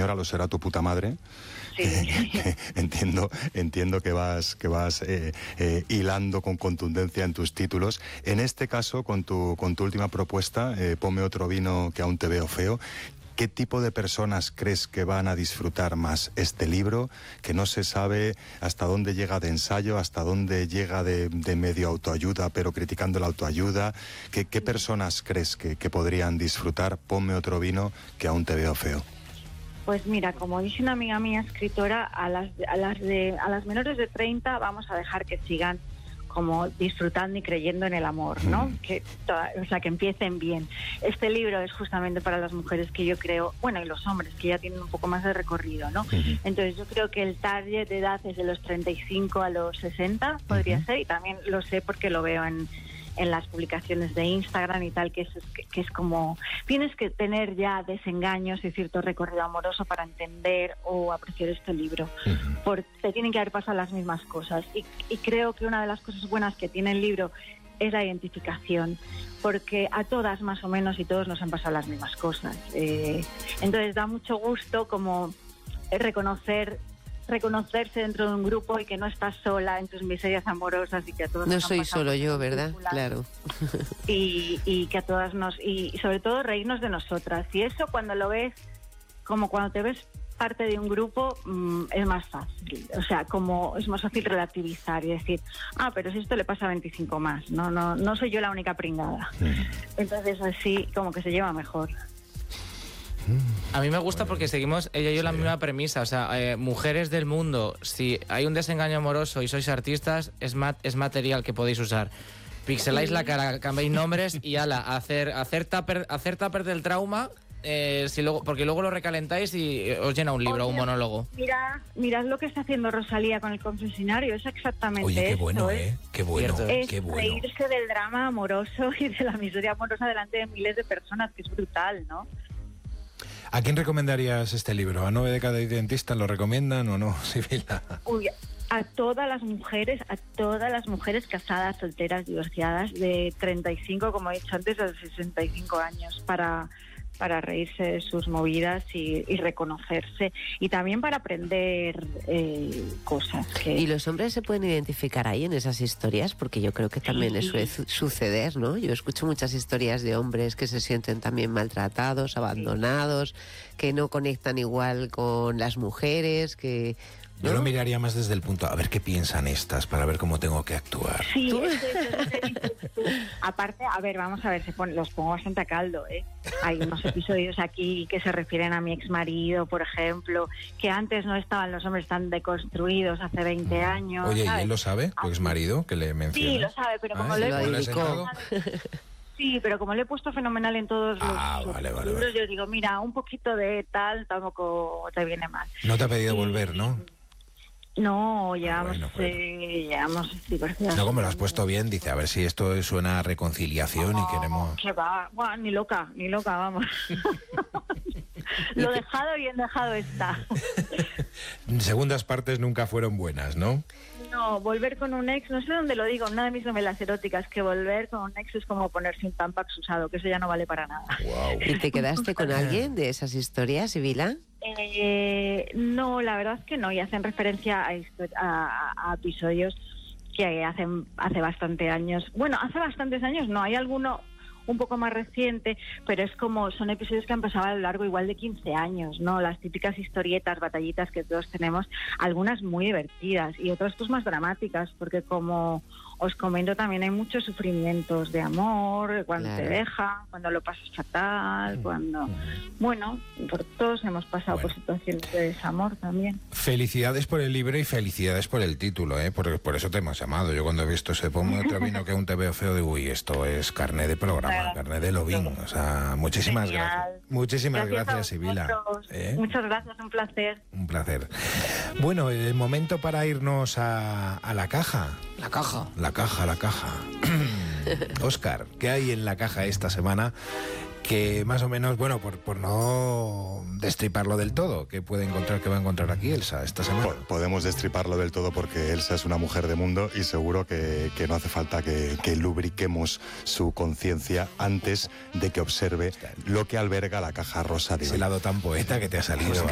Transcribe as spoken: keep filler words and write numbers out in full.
señora lo será tu puta madre. Sí. Eh, eh, entiendo, entiendo que vas, que vas eh, eh, hilando con contundencia en tus títulos. En este caso, con tu, con tu última propuesta, eh, Ponme otro vino que aún te veo feo. ¿Qué tipo de personas crees que van a disfrutar más este libro? Que no se sabe hasta dónde llega de ensayo, hasta dónde llega de, de medio autoayuda, pero criticando la autoayuda. ¿Qué, qué personas crees que, que podrían disfrutar Ponme otro vino que aún te veo feo? Pues mira, como dice una amiga mía escritora, a las, a las, de, a las menores de treinta vamos a dejar que sigan como disfrutando y creyendo en el amor, ¿no? Mm. Que toda, o sea, que empiecen bien. Este libro es justamente para las mujeres que yo creo, bueno, y los hombres que ya tienen un poco más de recorrido, ¿no? Uh-huh. Entonces yo creo que el target de edad es de los treinta y cinco a los sesenta, podría uh-huh. ser, y también lo sé porque lo veo en, en las publicaciones de Instagram y tal, que es, que, que es como, tienes que tener ya desengaños y cierto recorrido amoroso para entender o apreciar este libro, uh-huh. porque te tienen que haber pasado las mismas cosas, y, y creo que una de las cosas buenas que tiene el libro es la identificación, porque a todas más o menos y todos nos han pasado las mismas cosas, eh, entonces da mucho gusto como reconocer reconocerse dentro de un grupo y que no estás sola en tus miserias amorosas y que a todos no nos soy solo yo, ¿verdad? Claro. Y, y que a todas nos... Y, y sobre todo reírnos de nosotras. Y eso cuando lo ves, como cuando te ves parte de un grupo, mmm, es más fácil. O sea, como es más fácil relativizar y decir, ah, pero si esto le pasa a veinticinco más, no, no, no soy yo la única pringada. Entonces así como que se lleva mejor. A mí me gusta porque seguimos ella y yo sí. la misma premisa, o sea, eh, mujeres del mundo, si hay un desengaño amoroso y sois artistas, es, mat, es material que podéis usar. Pixeláis la cara, cambiáis nombres y ala, hacer, hacer, tupper, hacer tupper del trauma, eh, si luego, porque luego lo recalentáis y os llena un libro o un monólogo. Mira, mirad lo que está haciendo Rosalía con el confesionario, es exactamente Oye, qué esto, bueno, ¿eh? ¿eh? Qué bueno, es qué bueno. reírse del drama amoroso y de la miseria amorosa delante de miles de personas, que es brutal, ¿no? ¿A quién recomendarías este libro? ¿A nueve décadas de dentistas lo recomiendan o no, Sibila? Uy, a todas las mujeres, a todas las mujeres casadas, solteras, divorciadas, de treinta y cinco, como he dicho antes, a sesenta y cinco años, para... para reírse de sus movidas y, y reconocerse, y también para aprender eh, cosas. Que... ¿Y los hombres se pueden identificar ahí en esas historias? Porque yo creo que también sí. les suele suceder, ¿no? Yo escucho muchas historias de hombres que se sienten también maltratados, abandonados, sí. que no conectan igual con las mujeres, que... ¿no? Yo lo miraría más desde el punto, a ver qué piensan estas, para ver cómo tengo que actuar. Sí, es, es, es, es, es. Aparte, a ver, vamos a ver, se pone, los pongo bastante a caldo, ¿eh? Hay unos episodios aquí que se refieren a mi exmarido, por ejemplo, que antes no estaban los hombres tan deconstruidos, hace veinte años. Oye, ¿sabes? ¿y él lo sabe, tu exmarido, que le menciona? Sí, lo sabe, pero como ¿Ah, lo he puesto... Sí, pero como le he puesto fenomenal en todos los, ah, vale, los vale, libros, vale. yo digo, mira, un poquito de tal tampoco te viene mal. No te ha pedido y... volver, ¿no? No, llevamos, ah, bueno, bueno. eh, llevamos divorciados. No, como lo has puesto bien, dice, a ver si esto suena a reconciliación no, y queremos... Que va, bueno, ni loca, ni loca, vamos. Lo dejado bien dejado está. Segundas partes nunca fueron buenas, ¿no? No, volver con un ex, no sé dónde lo digo, una de mis novelas eróticas, que volver con un ex es como ponerse un Tampax usado, que eso ya no vale para nada. Wow. ¿Y te quedaste con alguien de esas historias, Sibila? Eh, no, la verdad es que no, y hacen referencia a, a, a episodios que hacen hace bastante años. Bueno, hace bastantes años no, hay alguno un poco más reciente, pero es como, son episodios que han pasado a lo largo igual de quince años, ¿no? Las típicas historietas, batallitas que todos tenemos, algunas muy divertidas y otras pues más dramáticas, porque como os comento también hay muchos sufrimientos de amor, cuando claro. te dejan, cuando lo pasas fatal, cuando... Bueno, por todos hemos pasado bueno. por situaciones de desamor también. Felicidades por el libro y felicidades por el título, ¿eh? Porque por eso te hemos llamado. Yo cuando he visto ese Ponme otro vino que aún te veo feo, digo, uy, esto es carné de programa, claro. carné de lobín. O sea, muchísimas Genial. gracias. Muchísimas gracias, gracias Sibila. ¿Eh? Muchas gracias, un placer. Un placer. Bueno, el momento para irnos a, a la caja. La caja. La caja, la caja. Óscar, ¿qué hay en la caja esta semana? Que más o menos, bueno, por, por no destriparlo del todo, ¿qué puede encontrar, qué va a encontrar aquí Elsa esta semana? Podemos destriparlo del todo porque Elsa es una mujer de mundo y seguro que, que no hace falta que, que lubriquemos su conciencia antes de que observe lo que alberga la caja rosa de Ese hoy. lado tan poeta que te ha salido.